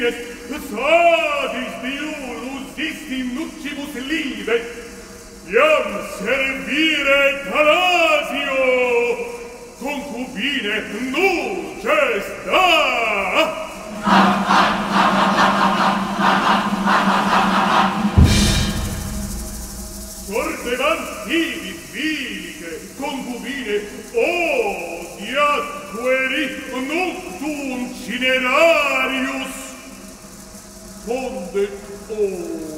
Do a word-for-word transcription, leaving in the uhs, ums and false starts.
Sadis diulus distim nucibus livet, iam servire Thalasio, concubine nuces da. Sordevant ibi vilice, concubine, odiat queri noctum cinerarius, Fondet o